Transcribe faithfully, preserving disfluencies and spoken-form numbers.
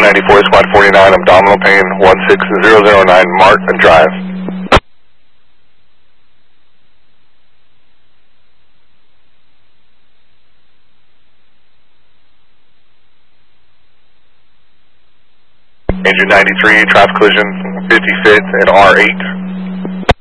ninety-four, Squad forty-nine, abdominal pain, one six zero zero nine, Martin Drive. Engine ninety-three, traffic collision, fifty-fifth and R eight.